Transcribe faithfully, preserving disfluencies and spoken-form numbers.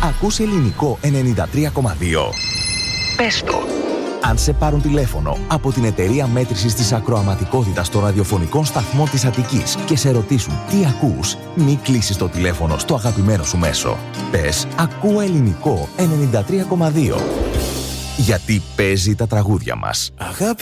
Ακούς ελληνικό ενενήντα τρία κόμμα δύο. Πες το. Αν σε πάρουν τηλέφωνο από την εταιρεία μέτρησης της ακροαματικότητας των ραδιοφωνικών σταθμών της Αττικής και σε ρωτήσουν τι ακούς, μη κλείσεις το τηλέφωνο στο αγαπημένο σου μέσο. Πες «Ακούω ελληνικό ενενήντα τρία κόμμα δύο». Γιατί παίζει τα τραγούδια μας. Αγάπη.